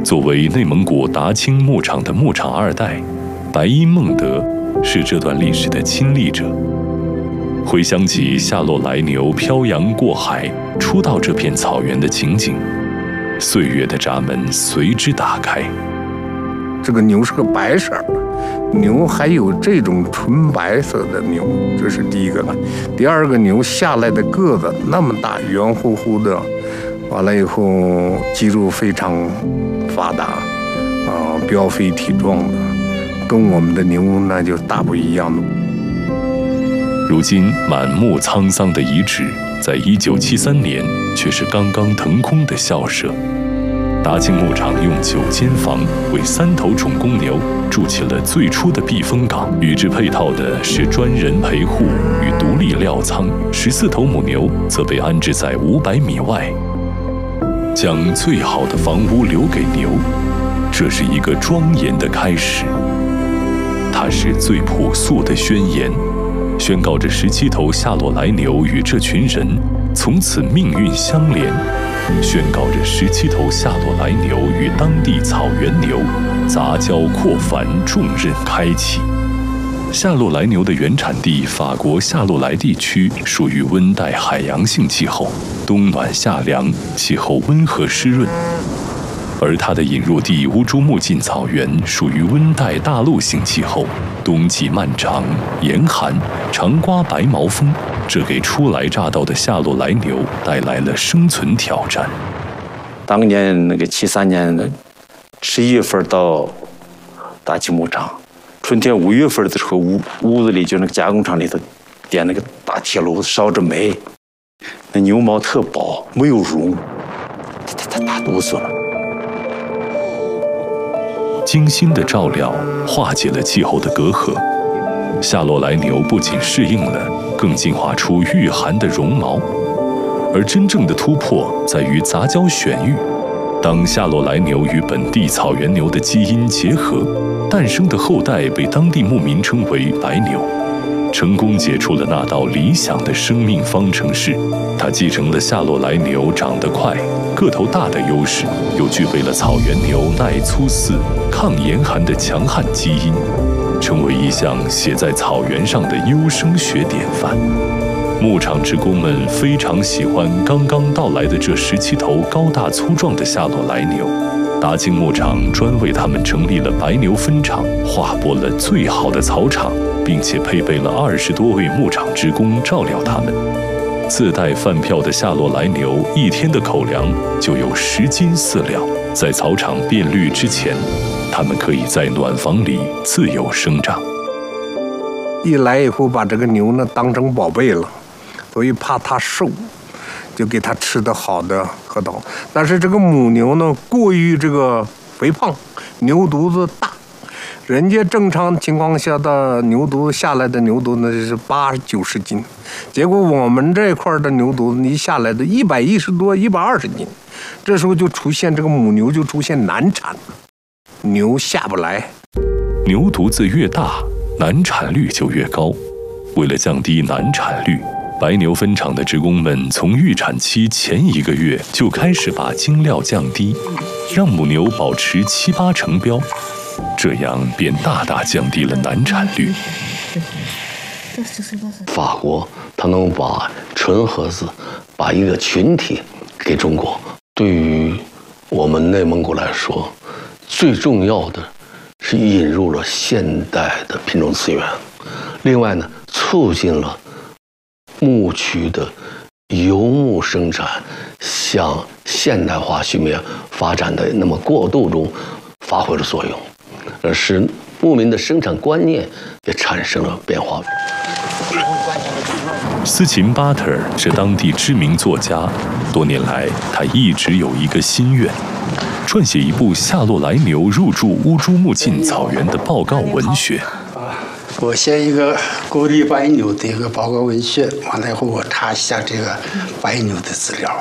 作为内蒙古达青牧场的牧场二代，白衣孟德是这段历史的亲历者。回想起夏洛来牛漂洋过海出到这片草原的情景，岁月的闸门随之打开。 这个牛是个白色的，牛还有这种纯白色的牛，这是第一个了。第二个，牛下来的个子那么大，圆乎乎的，完了以后肌肉非常发达，膘肥体壮的，跟我们的牛那就大不一样了。 如今满目沧桑的遗址，在1973年却是刚刚腾空的校舍。达青牧场用9间房为3头种公牛筑起了最初的避风港，与之配套的是专人陪护与独立料仓。14头母牛则被安置在500米外，将最好的房屋留给牛，这是一个庄严的开始。它是最朴素的宣言，宣告着17头夏洛来牛与这群人从此命运相连，宣告着17头夏洛来牛与当地草原牛杂交扩繁重任开启。夏洛来牛的原产地法国夏洛来地区属于温带海洋性气候，冬暖夏凉，气候温和湿润。而它的引入地乌珠穆沁草原属于温带大陆性气候，冬季漫长严寒，常刮白毛风，这给初来乍到的夏洛来牛带来了生存挑战。 当年那个73年的11月份到达青牧场，春天5月份的时候，屋子里就那个加工厂里头点那个大铁炉子，烧着煤，那牛毛特薄，没有绒，它打哆嗦了。 精心的照料化解了气候的隔阂，夏洛来牛不仅适应了，更进化出御寒的绒毛。而真正的突破在于杂交选育，当夏洛来牛与本地草原牛的基因结合，诞生的后代被当地牧民称为白牛，成功解出了那道理想的生命方程式。它继承了夏洛来牛长得快、个头大的优势，又具备了草原牛耐粗饲、抗严寒的强悍基因，成为一项写在草原上的优生学典范。牧场职工们非常喜欢刚刚到来的这17头高大粗壮的夏洛来牛。达青牧场专为他们成立了白牛分场，划拨了最好的草场，并且配备了20多位牧场职工照料他们。自带饭票的夏洛来牛一天的口粮就有10斤饲料。在草场变绿之前，它们可以在暖房里自由生长。 一来以后把这个牛呢当成宝贝了，所以怕它瘦，就给它吃的好的喝到。但是这个母牛呢过于这个肥胖，牛犊子大，人家正常情况下的牛犊子下来的牛犊呢是80、90斤，结果我们这块的牛犊子一下来的110多、120斤，这时候就出现这个母牛就出现难产，牛下不来。 牛犊子越大，难产率就越高。为了降低难产率，白牛分场的职工们从预产期前1个月就开始把精料降低，让母牛保持7、8成膘，这样便大大降低了难产率。 法国它能把纯合资把一个群体给中国，对于我们内蒙古来说，最重要的是引入了现代的品种资源，另外呢，促进了牧区的游牧生产向现代化畜牧业发展的那么过渡中发挥了作用，使牧民的生产观念也产生了变化。 斯琴巴特尔是当地知名作家，多年来他一直有一个心愿，撰写一部夏洛来牛入驻乌珠穆沁草原的报告文学。 我写一个鼓励白牛的一个报告文学，完了以后我查一下这个白牛的资料。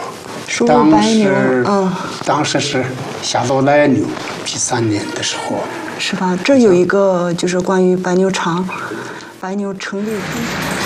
当时是夏洛来牛13年的时候， 是吧？这有一个就是关于白牛场，白牛成立。